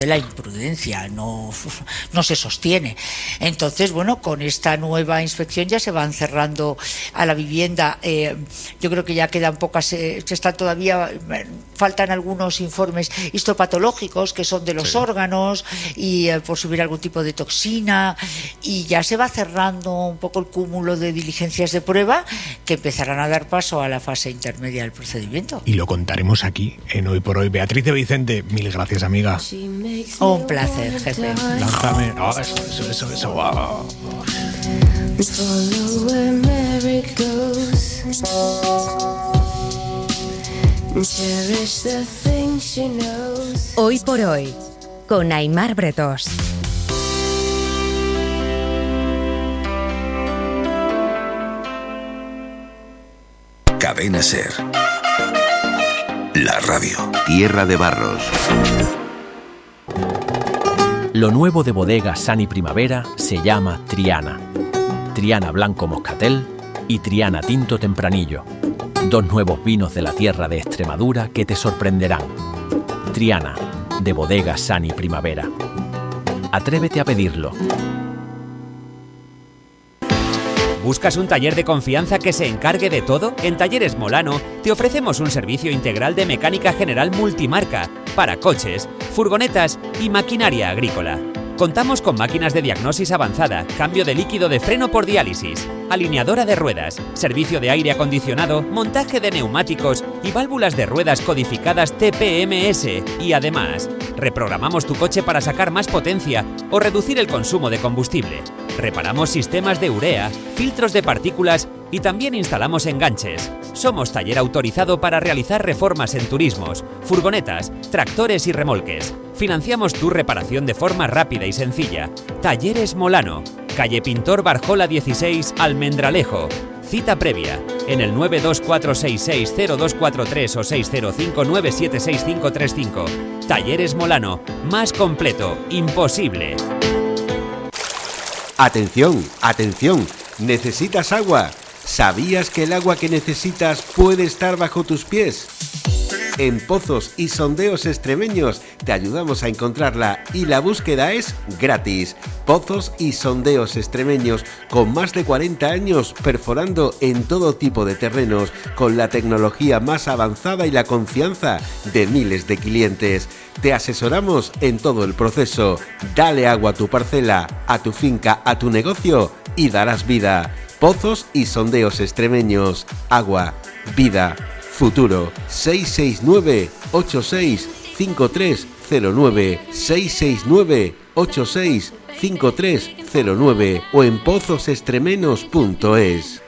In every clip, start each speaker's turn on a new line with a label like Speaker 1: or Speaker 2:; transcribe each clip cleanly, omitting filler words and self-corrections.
Speaker 1: la imprudencia, no se sostiene. Entonces, bueno, con esta nueva inspección ya se van cerrando a la vivienda. Yo creo que ya quedan pocas, se están todavía, faltan algunos informes histopatológicos que son de los órganos y por subir algún tipo de toxina, y ya se va cerrando un poco el cúmulo de diligencias de prueba que empezarán a dar paso a la fase intermedia del procedimiento.
Speaker 2: Y lo contaremos aquí en Hoy por Hoy. Beatriz de Vicente, mil gracias, amiga.
Speaker 1: Un placer, jefe.
Speaker 2: Lánzame. Oh, eso. Wow.
Speaker 3: Hoy por Hoy, con Aimar Bretos.
Speaker 4: Cadena SER. La radio.
Speaker 5: Tierra de Barros.
Speaker 6: Lo nuevo de Bodegas Sani Primavera se llama Triana. Triana Blanco Moscatel y Triana Tinto Tempranillo. Dos nuevos vinos de la tierra de Extremadura que te sorprenderán. Triana, de Bodegas Sani Primavera. Atrévete a pedirlo.
Speaker 7: ¿Buscas un taller de confianza que se encargue de todo? En Talleres Molano te ofrecemos un servicio integral de mecánica general multimarca para coches, furgonetas y maquinaria agrícola. Contamos con máquinas de diagnosis avanzada, cambio de líquido de freno por diálisis, alineadora de ruedas, servicio de aire acondicionado, montaje de neumáticos y válvulas de ruedas codificadas TPMS. Y además, reprogramamos tu coche para sacar más potencia o reducir el consumo de combustible. Reparamos sistemas de urea, filtros de partículas y también instalamos enganches. Somos taller autorizado para realizar reformas en turismos, furgonetas, tractores y remolques. Financiamos tu reparación de forma rápida y sencilla. Talleres Molano, calle Pintor Barjola 16, Almendralejo. Cita previa en el 924660243 o 605976535. Talleres Molano, más completo, imposible.
Speaker 5: Atención, atención, ¿necesitas agua? ¿Sabías que el agua que necesitas puede estar bajo tus pies? En Pozos y Sondeos Extremeños te ayudamos a encontrarla y la búsqueda es gratis. Pozos y Sondeos Extremeños, con más de 40 años perforando en todo tipo de terrenos, con la tecnología más avanzada y la confianza de miles de clientes. Te asesoramos en todo el proceso. Dale agua a tu parcela, a tu finca, a tu negocio y darás vida. Pozos y Sondeos Extremeños. Agua, vida, futuro. 669-865309. 669-865309 o en pozosextremenos.es.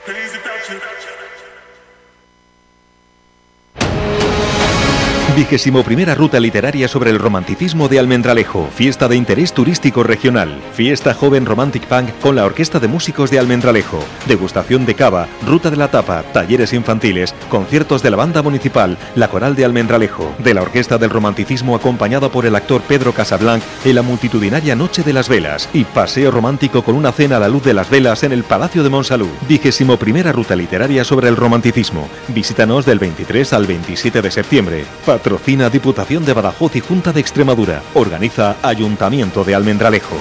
Speaker 8: Vigésimo-primera Ruta Literaria sobre el romanticismo de Almendralejo, fiesta de interés turístico regional, fiesta joven Romantic Punk con la Orquesta de Músicos de Almendralejo, degustación de cava, ruta de la tapa, talleres infantiles, conciertos de la banda municipal, la coral de Almendralejo, de la Orquesta del Romanticismo acompañada por el actor Pedro Casablanc en la multitudinaria Noche de las Velas y paseo romántico con una cena a la luz de las velas en el Palacio de Monsalud. Vigésimo-primera Ruta Literaria sobre el romanticismo. Visítanos del 23 al 27 de septiembre. Patrocina Diputación de Badajoz y Junta de Extremadura. Organiza Ayuntamiento de Almendralejo.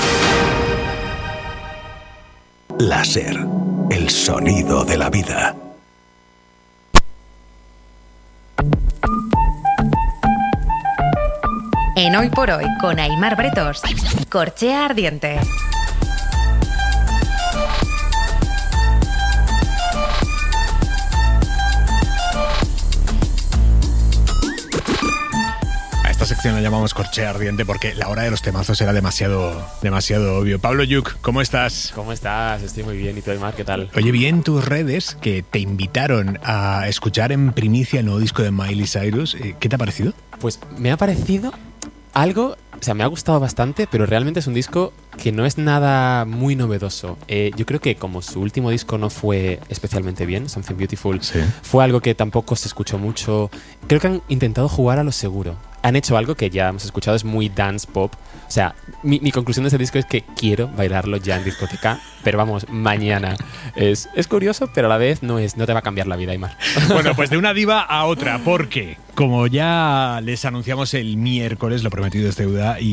Speaker 4: La SER, el sonido de la vida.
Speaker 3: En Hoy por Hoy, con Aimar Bretos, Corchea Ardiente.
Speaker 2: Esta sección la llamamos Corchea Ardiente porque la hora de los temazos era demasiado obvio. Pablo Yuc, ¿cómo estás?
Speaker 9: ¿Cómo estás? Estoy muy bien. ¿Y tú, Aimar, qué tal?
Speaker 2: Oye, vi en tus redes que te invitaron a escuchar en primicia el nuevo disco de Miley Cyrus. ¿Qué te ha parecido?
Speaker 9: Pues me ha parecido algo... O sea, me ha gustado bastante, pero realmente es un disco que no es nada muy novedoso. Yo creo que como su último disco no fue especialmente bien, Something Beautiful,
Speaker 2: sí,
Speaker 9: fue algo que tampoco se escuchó mucho. Creo que han intentado jugar a lo seguro. han hecho algo que ya hemos escuchado, es muy dance pop. O sea, mi conclusión de ese disco es que quiero bailarlo ya en discoteca, pero vamos, mañana. Es curioso, pero a la vez no te va a cambiar la vida, Aimar.
Speaker 2: Bueno, pues de una diva a otra, porque como ya les anunciamos el miércoles, lo prometido es deuda, y